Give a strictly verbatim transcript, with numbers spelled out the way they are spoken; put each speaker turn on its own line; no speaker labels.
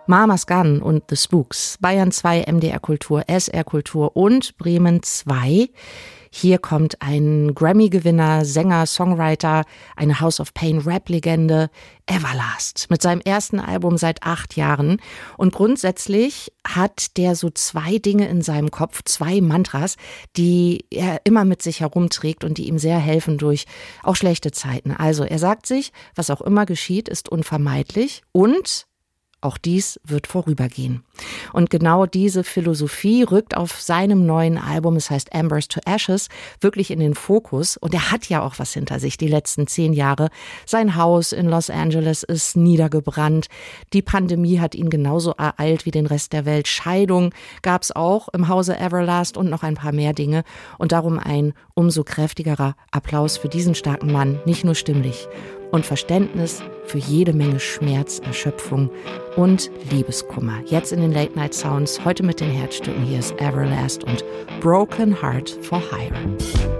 Mama's Gun und The Spooks, Bayern zwei, M D R Kultur, S R Kultur und Bremen zwei. Hier kommt ein Grammy-Gewinner, Sänger, Songwriter, eine House of Pain-Rap-Legende, Everlast, mit seinem ersten Album seit acht Jahren. Und grundsätzlich hat der so zwei Dinge in seinem Kopf, zwei Mantras, die er immer mit sich herumträgt und die ihm sehr helfen durch auch schlechte Zeiten. Also er sagt sich, was auch immer geschieht, ist unvermeidlich und auch dies wird vorübergehen. Und genau diese Philosophie rückt auf seinem neuen Album, es heißt Embers to Ashes, wirklich in den Fokus. Und er hat ja auch was hinter sich, die letzten zehn Jahre. Sein Haus in Los Angeles ist niedergebrannt. Die Pandemie hat ihn genauso ereilt wie den Rest der Welt. Scheidung gab es auch im Hause Everlast und noch ein paar mehr Dinge. Und darum ein umso kräftigerer Applaus für diesen starken Mann, nicht nur stimmlich. Und Verständnis für jede Menge Schmerz, Erschöpfung und Liebeskummer. Jetzt in den Late Night Sounds, heute mit den Herzstücken. Hier ist Everlast und Broken Heart for Hire.